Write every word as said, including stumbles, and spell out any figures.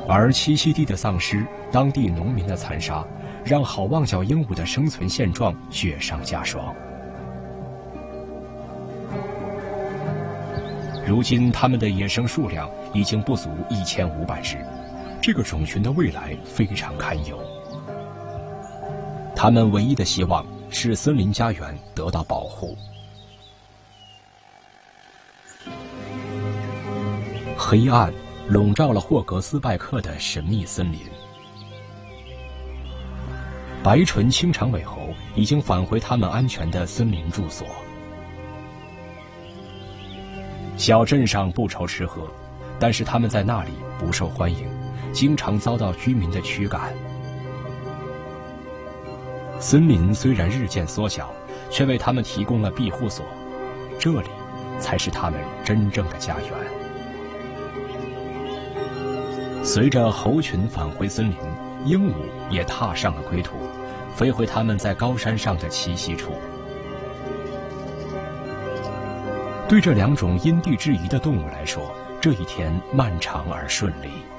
而栖息地的丧失、当地农民的残杀，让好望角鹦鹉的生存现状雪上加霜。如今，它们的野生数量已经不足一千五百只，这个种群的未来非常堪忧。它们唯一的希望是森林家园得到保护。黑暗笼罩了霍格斯拜克的神秘森林。白唇青长尾猴已经返回他们安全的森林住所。小镇上不愁吃喝，但是他们在那里不受欢迎，经常遭到居民的驱赶。森林虽然日渐缩小，却为他们提供了庇护所，这里才是他们真正的家园。随着猴群返回森林，鹦鹉也踏上了归途，飞回他们在高山上的栖息处。对这两种因地制宜的动物来说，这一天漫长而顺利。